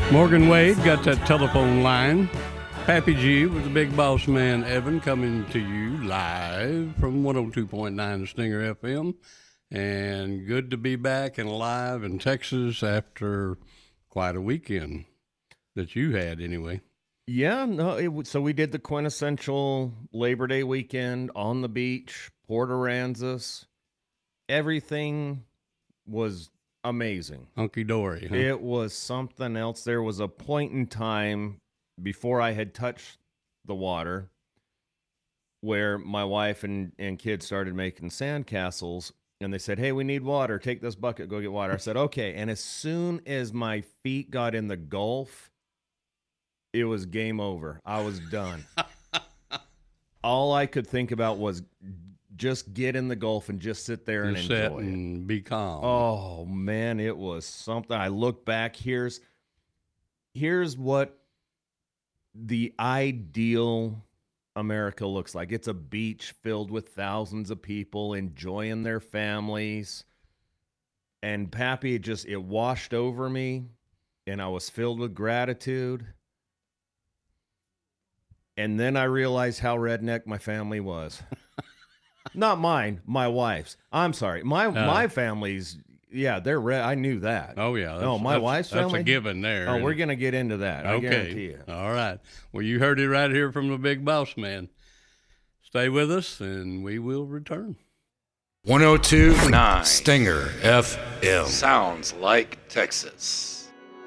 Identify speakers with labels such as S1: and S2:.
S1: Morgan Wade got that telephone line. Pappy G with the big boss man Evan coming to you live from 102.9 Stinger FM. And good to be back and alive in Texas after quite a weekend that you had anyway.
S2: Yeah, no. So we did the quintessential Labor Day weekend on the beach, Port Aransas. Everything was amazing.
S1: Hunky-dory, huh?
S2: It was something else. There was a point in time before I had touched the water where my wife and kids started making sandcastles, and they said, hey, we need water. Take this bucket, go get water. I said, okay. And as soon as my feet got in the Gulf, it was game over. I was done. All I could think about was just get in the Gulf and just sit there and
S1: Just
S2: enjoy
S1: sit
S2: it.
S1: and be calm.
S2: Oh, man, it was something. I look back, here's what the ideal America looks like. It's a beach filled with thousands of people enjoying their families. And Pappy, it washed over me, and I was filled with gratitude. And then I realized how redneck my family was. Not mine, my wife's. I'm sorry. My family's, yeah, they're red. I knew that.
S1: Oh, yeah.
S2: No, my wife's family.
S1: That's a given there.
S2: Oh, we're going to get into that.
S1: Okay.
S2: I guarantee you.
S1: All right. Well, you heard it right here from the big boss man. Stay with us, and we will return.
S3: 102.9 Stinger FM.
S4: Sounds like Texas.